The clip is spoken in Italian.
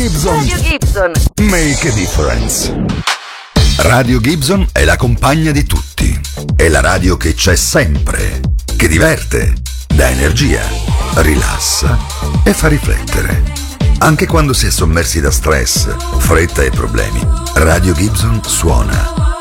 Radio Gibson. Make a difference. Radio Gibson è la compagna di tutti. È la radio che c'è sempre, che diverte, dà energia, rilassa e fa riflettere. Anche quando si è sommersi da stress, fretta e problemi, Radio Gibson suona